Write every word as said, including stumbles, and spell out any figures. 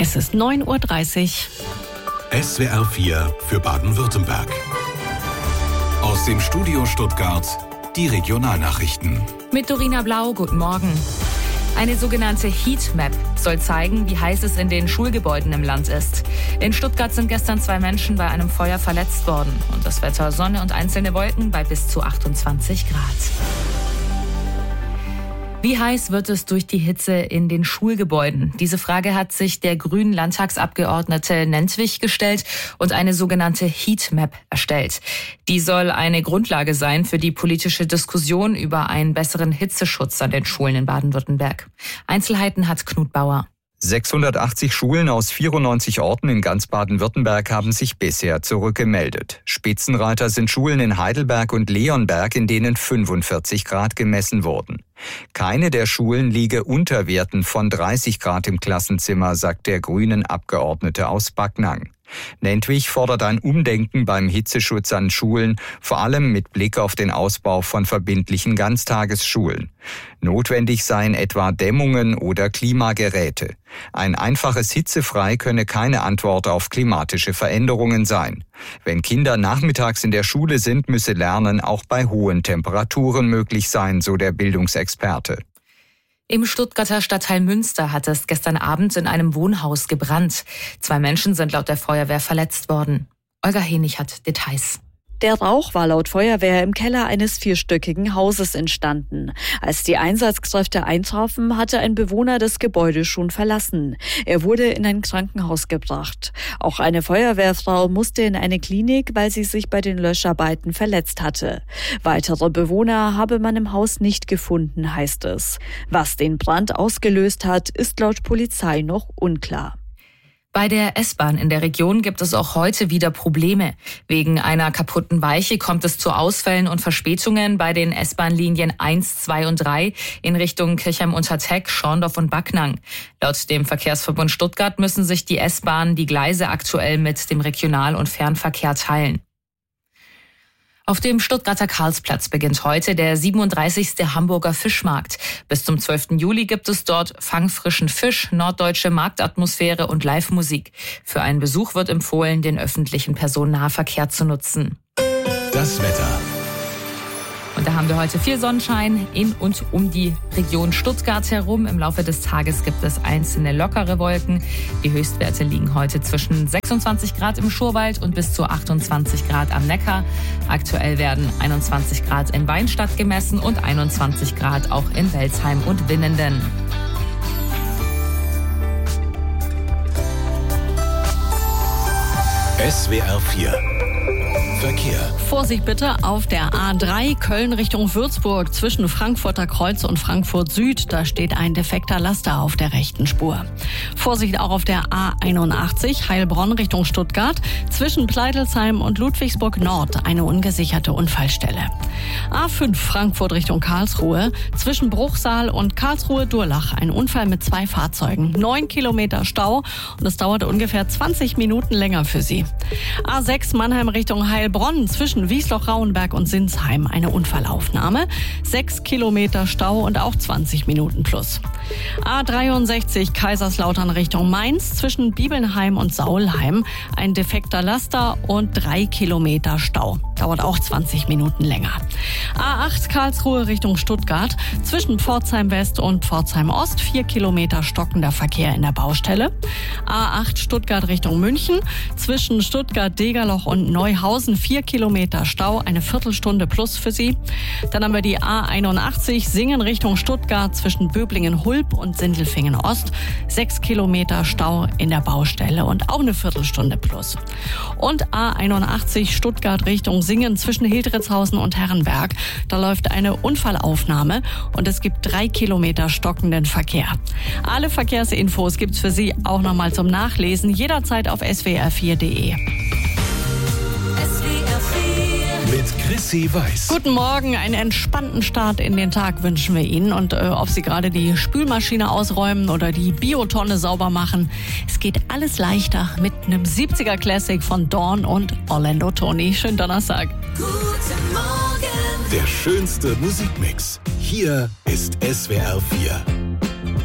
Es ist neun Uhr dreißig. S W R vier für Baden-Württemberg. Aus dem Studio Stuttgart die Regionalnachrichten. Mit Dorina Blau, guten Morgen. Eine sogenannte Heatmap soll zeigen, wie heiß es in den Schulgebäuden im Land ist. In Stuttgart sind gestern zwei Menschen bei einem Feuer verletzt worden. Und das Wetter Sonne und einzelne Wolken bei bis zu achtundzwanzig Grad. Wie heiß wird es durch die Hitze in den Schulgebäuden? Diese Frage hat sich der grünen Landtagsabgeordnete Nentwich gestellt und eine sogenannte Heatmap erstellt. Die soll eine Grundlage sein für die politische Diskussion über einen besseren Hitzeschutz an den Schulen in Baden-Württemberg. Einzelheiten hat Knut Bauer. sechshundertachtzig Schulen aus vierundneunzig Orten in ganz Baden-Württemberg haben sich bisher zurückgemeldet. Spitzenreiter sind Schulen in Heidelberg und Leonberg, in denen fünfundvierzig Grad gemessen wurden. Keine der Schulen liege unter Werten von dreißig Grad im Klassenzimmer, sagt der grünen Abgeordnete aus Backnang. Nentwich fordert ein Umdenken beim Hitzeschutz an Schulen, vor allem mit Blick auf den Ausbau von verbindlichen Ganztagesschulen. Notwendig seien etwa Dämmungen oder Klimageräte. Ein einfaches Hitzefrei könne keine Antwort auf klimatische Veränderungen sein. Wenn Kinder nachmittags in der Schule sind, müsse Lernen auch bei hohen Temperaturen möglich sein, so der Bildungsexperte. Im Stuttgarter Stadtteil Münster hat es gestern Abend in einem Wohnhaus gebrannt. Zwei Menschen sind laut der Feuerwehr verletzt worden. Olga Henig hat Details. Der Rauch war laut Feuerwehr im Keller eines vierstöckigen Hauses entstanden. Als die Einsatzkräfte eintrafen, hatte ein Bewohner das Gebäude schon verlassen. Er wurde in ein Krankenhaus gebracht. Auch eine Feuerwehrfrau musste in eine Klinik, weil sie sich bei den Löscharbeiten verletzt hatte. Weitere Bewohner habe man im Haus nicht gefunden, heißt es. Was den Brand ausgelöst hat, ist laut Polizei noch unklar. Bei der S-Bahn in der Region gibt es auch heute wieder Probleme. Wegen einer kaputten Weiche kommt es zu Ausfällen und Verspätungen bei den S-Bahn-Linien eins, zwei und drei in Richtung Kirchheim-Unterteck, Schorndorf und Backnang. Laut dem Verkehrsverbund Stuttgart müssen sich die S-Bahnen die Gleise aktuell mit dem Regional- und Fernverkehr teilen. Auf dem Stuttgarter Karlsplatz beginnt heute der siebenunddreißigste Hamburger Fischmarkt. Bis zum zwölften Juli gibt es dort fangfrischen Fisch, norddeutsche Marktatmosphäre und Live-Musik. Für einen Besuch wird empfohlen, den öffentlichen Personennahverkehr zu nutzen. Das Wetter. Und da haben wir heute viel Sonnenschein in und um die Region Stuttgart herum. Im Laufe des Tages gibt es einzelne lockere Wolken. Die Höchstwerte liegen heute zwischen sechsundzwanzig Grad im Schurwald und bis zu achtundzwanzig Grad am Neckar. Aktuell werden einundzwanzig Grad in Weinstadt gemessen und einundzwanzig Grad auch in Welzheim und Winnenden. S W R vier Verkehr. Vorsicht bitte auf der A drei Köln Richtung Würzburg zwischen Frankfurter Kreuz und Frankfurt Süd. Da steht ein defekter Laster auf der rechten Spur. Vorsicht auch auf der A einundachtzig Heilbronn Richtung Stuttgart zwischen Pleidelsheim und Ludwigsburg Nord eine ungesicherte Unfallstelle. A fünf Frankfurt Richtung Karlsruhe zwischen Bruchsal und Karlsruhe-Durlach ein Unfall mit zwei Fahrzeugen. Neun Kilometer Stau und es dauerte ungefähr zwanzig Minuten länger für Sie. A sechs Mannheim Richtung Heilbronn zwischen Wiesloch-Rauenberg und Sinsheim eine Unfallaufnahme. Sechs Kilometer Stau und auch zwanzig Minuten plus. A dreiundsechzig Kaiserslautern Richtung Mainz zwischen Bibelnheim und Saulheim ein defekter Laster und drei Kilometer Stau. Dauert auch zwanzig Minuten länger. A acht Karlsruhe Richtung Stuttgart zwischen Pforzheim West und Pforzheim Ost vier Kilometer stockender Verkehr in der Baustelle. A acht Stuttgart Richtung München zwischen Stuttgart-Degerloch und Neuhausen vier Kilometer Stau, eine Viertelstunde plus für Sie. Dann haben wir die A einundachtzig Singen Richtung Stuttgart zwischen Böblingen-Hulb und Sindelfingen Ost. sechs Kilometer Stau in der Baustelle und auch eine Viertelstunde plus. Und A einundachtzig Stuttgart Richtung Singen zwischen Hildritzhausen und Herrenberg. Da läuft eine Unfallaufnahme und es gibt drei Kilometer stockenden Verkehr. Alle Verkehrsinfos gibt's für Sie auch nochmal zum Nachlesen, jederzeit auf S W R vier Punkt de. Mit Chrissy Weiß. Guten Morgen, einen entspannten Start in den Tag wünschen wir Ihnen. Und äh, ob Sie gerade die Spülmaschine ausräumen oder die Biotonne sauber machen, es geht alles leichter mit einem siebziger Classic von Dawn und Orlando Tony. Schönen Donnerstag. Guten Morgen. Der schönste Musikmix. Hier ist S W R vier.